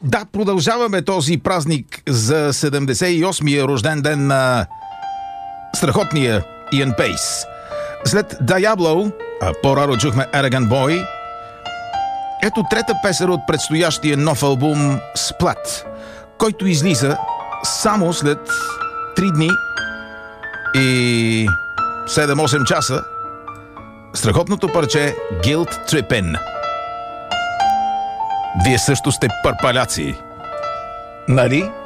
Да, продължаваме този празник за 78-я рожден ден на страхотния Иан Пейс. След Diablo, а по-рано чухме Arrogant Boy, ето трета песен от предстоящия нов албум Splat, който излиза само след 3 дни и 7-8 часа. Страхотното парче Guilt Trippin'. Вие също сте пърпаляци, нали?